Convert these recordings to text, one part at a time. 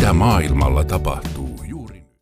Mitä maailmalla tapahtuu juuri nyt?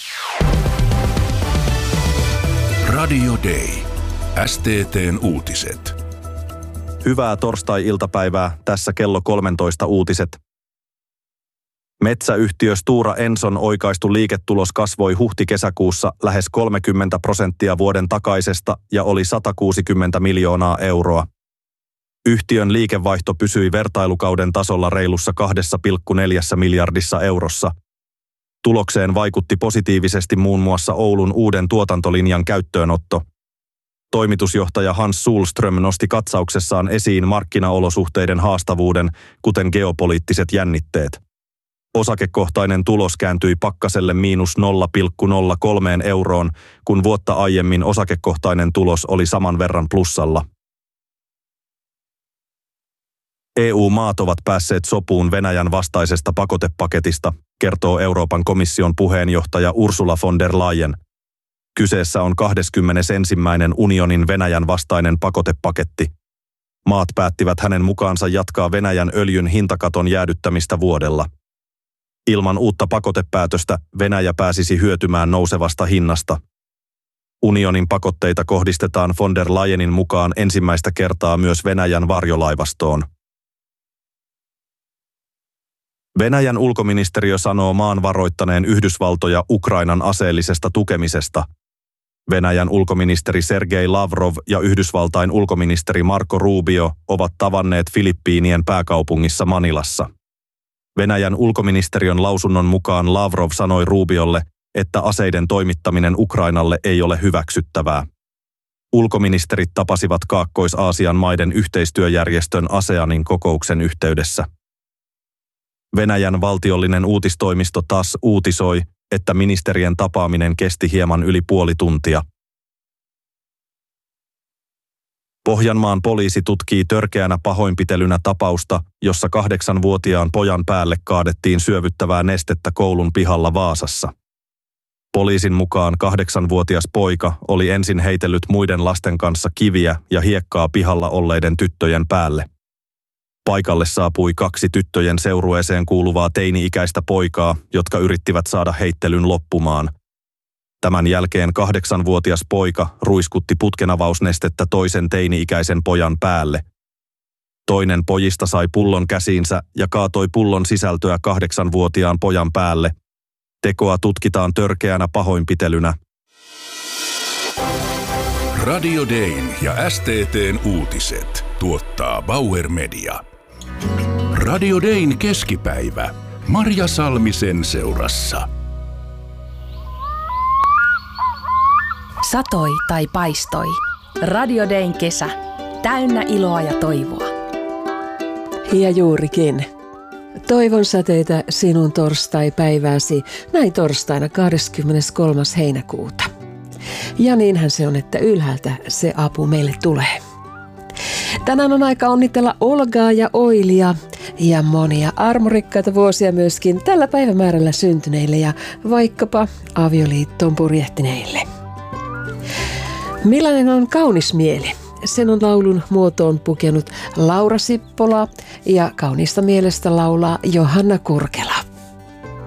Radio Day. STT:n uutiset. Hyvää torstai-iltapäivää, tässä kello 13 uutiset. Metsäyhtiö Stora Enson oikaistu liiketulos kasvoi huhti-kesäkuussa lähes 30% vuoden takaisesta ja oli 160 miljoonaa euroa. Yhtiön liikevaihto pysyi vertailukauden tasolla reilussa 2,4 miljardissa eurossa. Tulokseen vaikutti positiivisesti muun muassa Oulun uuden tuotantolinjan käyttöönotto. Toimitusjohtaja Hans Sulström nosti katsauksessaan esiin markkinaolosuhteiden haastavuuden, kuten geopoliittiset jännitteet. Osakekohtainen tulos kääntyi pakkaselle -0,03 euroon, kun vuotta aiemmin osakekohtainen tulos oli saman verran plussalla. EU-maat ovat päässeet sopuun Venäjän vastaisesta pakotepaketista, kertoo Euroopan komission puheenjohtaja Ursula von der Leyen. Kyseessä on 21. unionin Venäjän vastainen pakotepaketti. Maat päättivät hänen mukaansa jatkaa Venäjän öljyn hintakaton jäädyttämistä vuodella. Ilman uutta pakotepäätöstä Venäjä pääsisi hyötymään nousevasta hinnasta. Unionin pakotteita kohdistetaan von der Leyenin mukaan ensimmäistä kertaa myös Venäjän varjolaivastoon. Venäjän ulkoministeriö sanoo maan varoittaneen Yhdysvaltoja Ukrainan aseellisesta tukemisesta. Venäjän ulkoministeri Sergei Lavrov ja Yhdysvaltain ulkoministeri Marco Rubio ovat tavanneet Filippiinien pääkaupungissa Manilassa. Venäjän ulkoministeriön lausunnon mukaan Lavrov sanoi Rubiolle, että aseiden toimittaminen Ukrainalle ei ole hyväksyttävää. Ulkoministerit tapasivat Kaakkois-Aasian maiden yhteistyöjärjestön ASEANin kokouksen yhteydessä. Venäjän valtiollinen uutistoimisto TASS uutisoi, että ministerien tapaaminen kesti hieman yli puoli tuntia. Pohjanmaan poliisi tutkii törkeänä pahoinpitelynä tapausta, jossa 8-vuotiaan pojan päälle kaadettiin syövyttävää nestettä koulun pihalla Vaasassa. Poliisin mukaan 8-vuotias poika oli ensin heitellyt muiden lasten kanssa kiviä ja hiekkaa pihalla olleiden tyttöjen päälle. Paikalle saapui 2 tyttöjen seurueeseen kuuluvaa teini-ikäistä poikaa, jotka yrittivät saada heittelyn loppumaan. Tämän jälkeen 8-vuotias poika ruiskutti putkenavausnestettä toisen teini-ikäisen pojan päälle. Toinen pojista sai pullon käsiinsä ja kaatoi pullon sisältöä 8-vuotiaan pojan päälle. Tekoa tutkitaan törkeänä pahoinpitelynä. Radio Dayn ja STT:n uutiset tuottaa Bauer Media. Radio Dayn keskipäivä. Marja Salmisen seurassa. Satoi tai paistoi. Radio Dayn kesä. Täynnä iloa ja toivoa. Ja juurikin. Toivon säteitä sinun torstai-päivääsi näin torstaina 23. heinäkuuta. Ja niinhän se on, että ylhäältä se apu meille tulee. Tänään on aika onnitella Olgaa ja Oilia ja monia armorikkaita vuosia myöskin tällä päivämäärällä syntyneille ja vaikkapa avioliittoon purjehtineille. Millainen on kaunis mieli? Sen on laulun muotoon pukenut Laura Sippola ja kauniista mielestä laulaa Johanna Kurkela.